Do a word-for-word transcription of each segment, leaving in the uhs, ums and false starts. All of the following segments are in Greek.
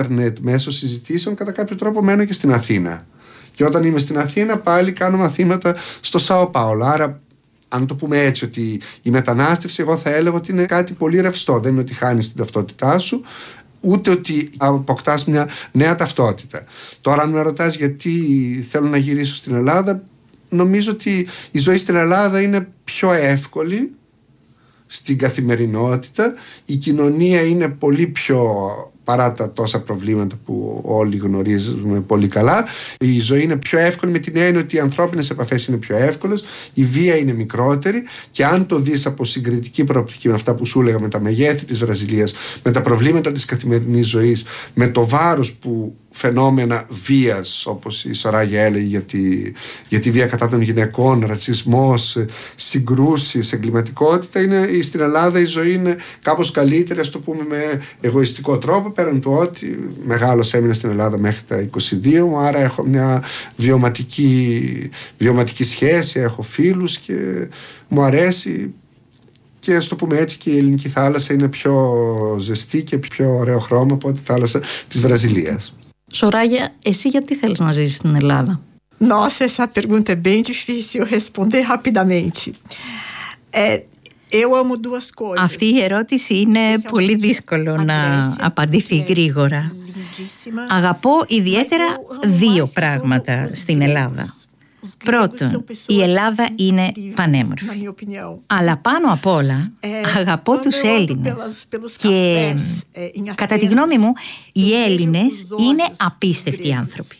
ίντερνετ, μέσω συζητήσεων, κατά κάποιο τρόπο μένω και στην Αθήνα. Και όταν είμαι στην Αθήνα πάλι κάνω μαθήματα στο Σάο Πάολο. Άρα, αν το πούμε έτσι, ότι η μετανάστευση, εγώ θα έλεγα ότι είναι κάτι πολύ ρευστό. Δεν είναι ότι χάνεις την ταυτότητά σου, ούτε ότι αποκτάς μια νέα ταυτότητα. Τώρα, αν με ρωτάς γιατί θέλω να γυρίσω στην Ελλάδα, νομίζω ότι η ζωή στην Ελλάδα είναι πιο εύκολη στην καθημερινότητα. Η κοινωνία είναι πολύ πιο, παρά τα τόσα προβλήματα που όλοι γνωρίζουμε πολύ καλά, η ζωή είναι πιο εύκολη με την έννοια ότι οι ανθρώπινες επαφές είναι πιο εύκολες, η βία είναι μικρότερη, και αν το δεις από συγκριτική προοπτική με αυτά που σου έλεγα, με τα μεγέθη της Βραζιλίας, με τα προβλήματα της καθημερινής ζωής, με το βάρος που φαινόμενα βίας, όπως η Σοράγια έλεγε για τη, για τη βία κατά των γυναικών, ρατσισμός, συγκρούσεις, εγκληματικότητα, είναι, στην Ελλάδα η ζωή είναι κάπως καλύτερη, ας το πούμε με εγωιστικό τρόπο, πέραν του ότι μεγάλος έμεινα στην Ελλάδα μέχρι τα είκοσι δύο μου, άρα έχω μια βιωματική, βιωματική σχέση, έχω φίλους και μου αρέσει. Και ας το πούμε έτσι, και η ελληνική θάλασσα είναι πιο ζεστή και πιο ωραίο χρώμα από τη θάλασσα της Βραζιλίας. Σοράγια, εσύ γιατί θέλεις να ζήσεις στην Ελλάδα? Nossa, essa pergunta é bem difícil responder rapidamente. É, eu amo duas coisas. Αυτή η ερώτηση είναι πολύ δύσκολο να απαντηθεί γρήγορα. Αγαπώ ιδιαίτερα δύο πράγματα στην Ελλάδα. Πρώτον, η Ελλάδα είναι πανέμορφη. Αλλά πάνω απ' όλα αγαπώ τους Έλληνες. Και κατά τη γνώμη μου, οι Έλληνες είναι απίστευτοι άνθρωποι.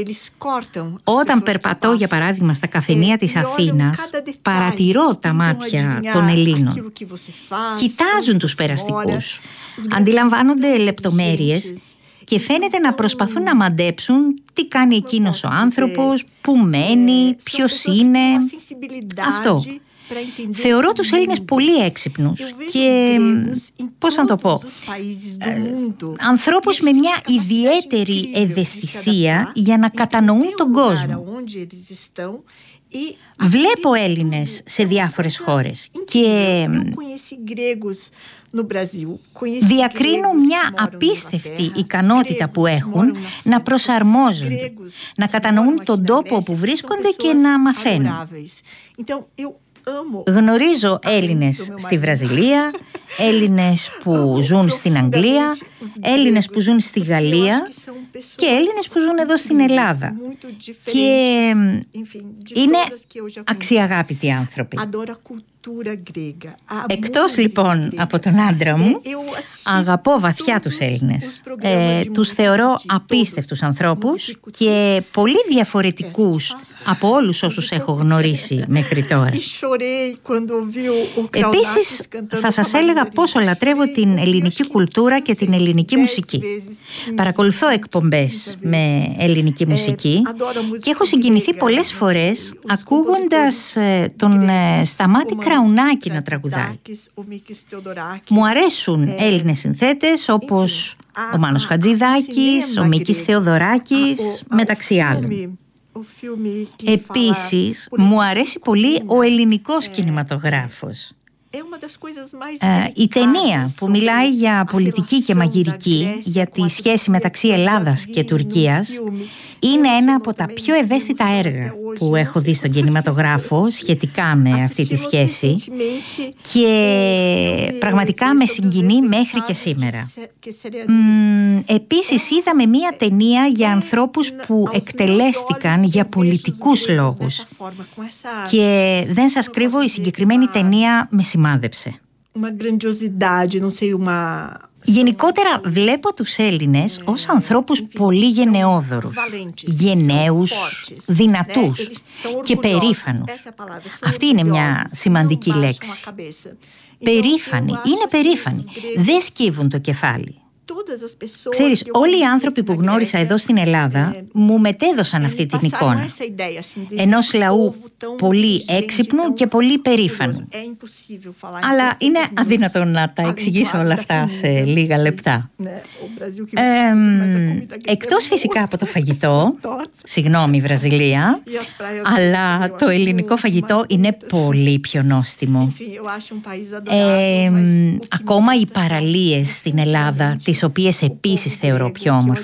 Όταν περπατώ, για παράδειγμα, στα καφενεία της Αθήνας, παρατηρώ τα μάτια των Ελλήνων. Κοιτάζουν τους περαστικούς, αντιλαμβάνονται λεπτομέρειες και φαίνεται να προσπαθούν να μαντέψουν τι κάνει εκείνος ο άνθρωπος, πού μένει, ποιος είναι. Αυτό. Θεωρώ τους Έλληνες πολύ έξυπνους και, πώς να το πω, ανθρώπους με μια ιδιαίτερη ευαισθησία για να κατανοούν τον κόσμο. Βλέπω Έλληνες σε διάφορες χώρες και διακρίνω μια απίστευτη ικανότητα που έχουν να προσαρμόζονται, να κατανοούν τον τόπο όπου βρίσκονται και να μαθαίνουν. Γνωρίζω Έλληνες στη Βραζιλία, Έλληνες που ζουν στην Αγγλία, Έλληνες που ζουν στη Γαλλία και Έλληνες που ζουν εδώ στην Ελλάδα. Και είναι αξιαγάπητοι άνθρωποι. Εκτός λοιπόν από τον άντρα μου, αγαπώ βαθιά τους Έλληνες. Ε, τους θεωρώ απίστευτους ανθρώπους και πολύ διαφορετικούς από όλους όσους έχω γνωρίσει μέχρι τώρα. Επίσης, θα σας έλεγα πόσο λατρεύω την ελληνική κουλτούρα και την ελληνική μουσική. Παρακολουθώ εκπομπές με ελληνική μουσική και έχω συγκινηθεί πολλές φορές ακούγοντας τον Σταμάτη Κραουνάκη να τραγουδάει. Μου αρέσουν Έλληνες συνθέτες όπως ο Μάνος Χατζηδάκης, ο Μίκης Θεοδωράκης, μεταξύ άλλων. Επίσης, μου αρέσει πολύ ο ελληνικός κινηματογράφος. Ε, η ταινία που μιλάει για πολιτική και μαγειρική, για τη σχέση μεταξύ Ελλάδας και Τουρκίας, είναι ένα από τα πιο ευαίσθητα έργα που έχω δει στον κινηματογράφο σχετικά με αυτή τη σχέση και πραγματικά με συγκινεί μέχρι και σήμερα. Μ, επίσης είδαμε μία ταινία για ανθρώπους που εκτελέστηκαν για πολιτικούς λόγους και δεν σας κρύβω, η συγκεκριμένη ταινία με σημάδεψε. Γενικότερα βλέπω τους Έλληνες ως ανθρώπους πολύ γενναιόδωρους, γενναίους, δυνατούς και περήφανους. Αυτή είναι μια σημαντική λέξη. Περήφανοι, είναι περήφανοι, δεν σκύβουν το κεφάλι. Ξέρεις, όλοι οι άνθρωποι που γνώρισα εδώ στην Ελλάδα μου μετέδωσαν αυτή την εικόνα ενός λαού πολύ έξυπνου και πολύ περήφανου. Αλλά είναι αδύνατο να τα εξηγήσω όλα αυτά σε λίγα λεπτά. Ε, εκτός φυσικά από το φαγητό, συγγνώμη Βραζιλία, αλλά το ελληνικό φαγητό είναι πολύ πιο νόστιμο. Ε, ακόμα οι παραλίες στην Ελλάδα, τις οποίες επίσης θεωρώ πιο όμορφες.